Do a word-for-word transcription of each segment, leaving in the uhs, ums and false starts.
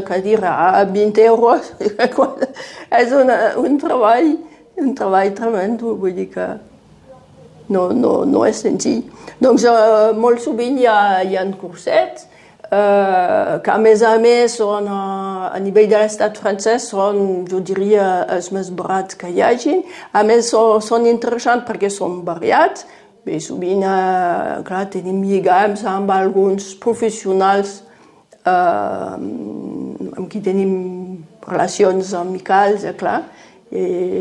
cadira a vint euros. És una, un treball, un treball tremendo, vull dir que no, no, no és senzill. Doncs eh, molt sovint hi ha, hi ha cursets, Uh, que a més a més són, uh, a nivell de l'estat francès són, jo diria, els més barats que hi hagi. A més són, són interessants perquè són variats. Bé, sovint uh, clar, tenim lligams amb alguns professionals uh, amb qui tenim relacions amicals, eh, clar. I,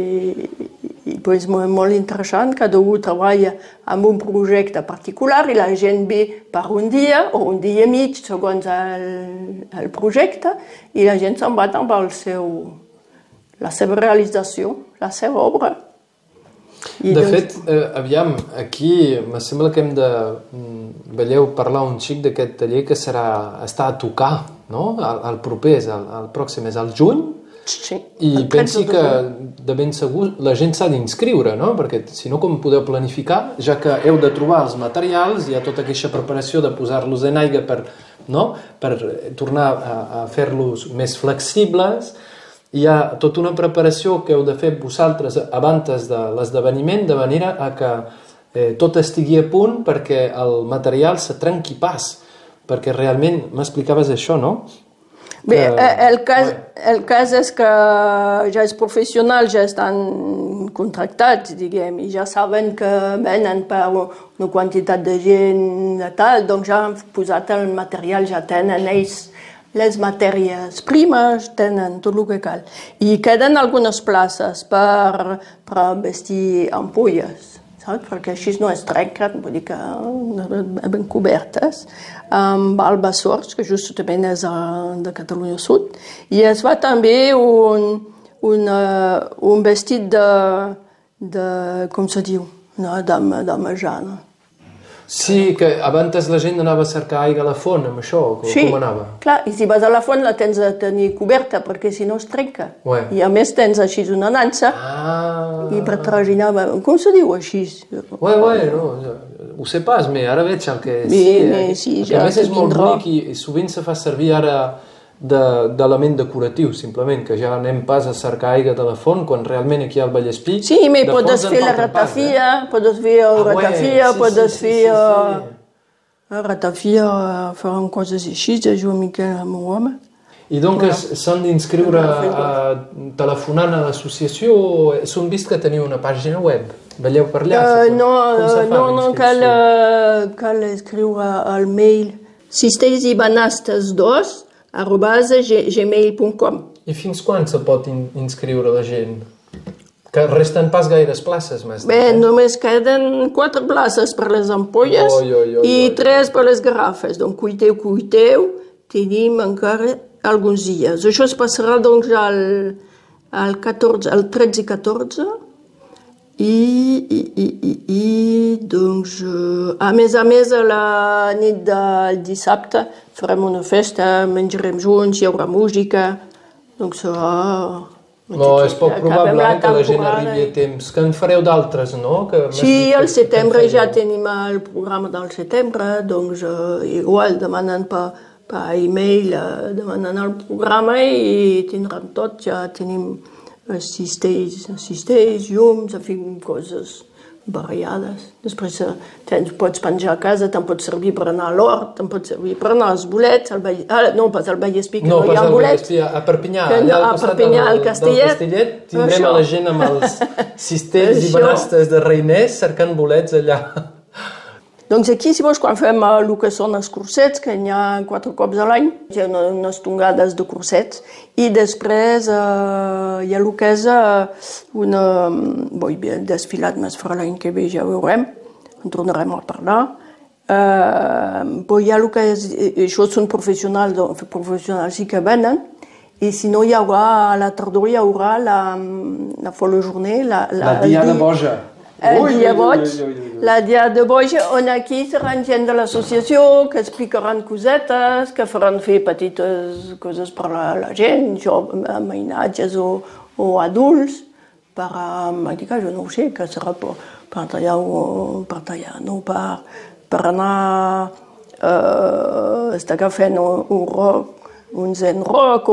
i pues, molt, molt interessant, cada un treballa amb un projecte particular i la gent ve per un dia o un dia i mig segons el, el projecte i la gent se'n va amb el seu, la seva realització, la seva obra. I de doncs... fet, eh, aviam, aquí me sembla que hem de, veieu, parlar un xic d'aquest taller que serà, està a tocar, no? El, el proper, el, el pròxim és el juny. Sí, i pensi que de ben segur la gent s'ha d'inscriure, no? Perquè si no, com podeu planificar, ja que heu de trobar els materials, hi ha tota aquesta preparació de posar-los en aigua per, no? Per tornar a, a fer-los més flexibles, hi ha tota una preparació que heu de fer vosaltres abans de l'esdeveniment, de manera a que eh, tot estigui a punt perquè el material se trenqui pas, perquè realment m'explicaves això, no? Bé, el cas, el cas és que ja els professionals ja estan contractats, diguem, i ja saben que venen per una quantitat de gent de tal, doncs ja han posat el material, ja tenen ells les matèries primes, tenen tot el que cal. I queden algunes places per, per vestir ampolles, saps? Perquè així no es trenquen, vull dir que ben cobertes, amb albassors, que justament és de Catalunya Sud, i es fa també un, un, un vestit de, de, com se diu, no? de, de majana. Sí, que abans la gent anava a cercar aigua a la font, amb això, com, sí, com anava? Clar, i si vas a la font la tens a tenir coberta, perquè si no es trenca. Ué. I a més tens així una nansa, ah. i per traginar, com se diu així? Ué, ué, no, ho sé pas, mais ara veig el que és. Bé, bé, sí, ja a més és molt bonic i, i sovint se fa servir ara d'element de, decoratiu, simplement, que ja anem pas a cercar aigua de la font quan realment aquí al Vallespí... Sí, però podes fer la ratafia, eh? podes fer el ah, ratafia, sí, podes sí, fer... Sí, sí, sí. La ratafia, faran coses així, jo una mica amb un home. I doncs s'han d'inscriure telefonant a l'associació o s'han vist que teniu una pàgina web? Veieu per allà? Uh, no, no, no, cal, uh, cal escriure al mail cistells i banastes dos arroba gmail punt com. I fins quan se pot in inscriure la gent? Que resten pas gaires places, mestre. Bé, eh? Només queden quatre places per les ampolles oi, oi, oi, i oi. tres per les garrafes. Donc, cuiteu, cuiteu, tenim encara alguns dies. Això es passarà doncs al, al, catorze, al tretze i catorze i, i, i, i, i doncs, a més a més a la nit del dissabte farem una festa, menjarem junts, hi haurà música, doncs serà... No, és poc probable que la gent arribi a temps. Que en fareu d'altres, no? Que sí, al setembre ja tenim el programa del setembre, doncs uh, igual demanen per, per e-mail, uh, demanen el programa i tindran tot, ja tenim cistells, cistells, llums, en fi, coses variades. Després tens, pots penjar a casa, te'n pot servir per anar a l'hort, te'n pot servir per anar als bolets, al Vall... ah, no pas al Vallespí, que no, no hi ha bolets. No, a Perpinyà, que, allà al a Perpinyà, al Castellet. Castellet tindrem això. A la gent amb els cistells i banastes de Reiners cercant bolets allà. Doncs aquí, si vols, quan fem el que són els cursets, que n'hi ha quatre cops a l'any, hi ha unes tongades de cursets, i després eh, hi ha el que és una... Bo, el desfilat més farà l'any que ve, ja ho veurem, en tornarem a parlar. Eh, bo, hi ha el que és... Això són professionals, professionals sí que venen, i si no hi haurà, a la tardor hi haurà la, la folle journée, la, la, la Diada Boja. El dia boig, la Diada Boja, on aquí seran gent de l'associació que explicaran cosetes, que faran fer petites coses per a la gent, jo, mainatges o, o adults, per a, jo no ho sé, que serà per, per tallar, o, per tallar, no, per, per anar eh, estar fent un, un rock, un zen rock,